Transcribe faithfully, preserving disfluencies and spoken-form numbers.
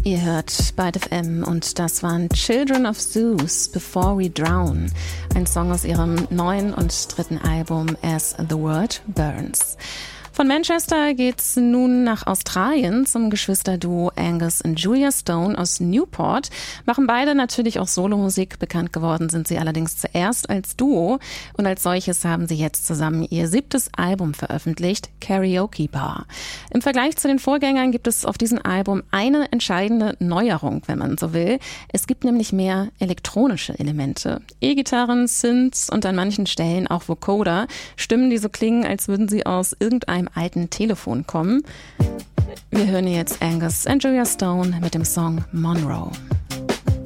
Ihr hört Byte F M und das waren Children of Zeus, Before We Drown, ein Song aus ihrem neuen und dritten Album As the World Burns. Von Manchester geht's nun nach Australien zum Geschwisterduo Angus und Julia Stone aus Newport. Machen beide natürlich auch Solomusik. Bekannt geworden sind sie allerdings zuerst als Duo und als solches haben sie jetzt zusammen ihr siebtes Album veröffentlicht, Karaoke Bar. Im Vergleich zu den Vorgängern gibt es auf diesem Album eine entscheidende Neuerung, wenn man so will. Es gibt nämlich mehr elektronische Elemente. E-Gitarren, Synths und an manchen Stellen auch Vocoder, Stimmen, die so klingen, als würden sie aus irgendeinem alten Telefon kommen. Wir hören jetzt Angus und Julia Stone mit dem Song Monroe.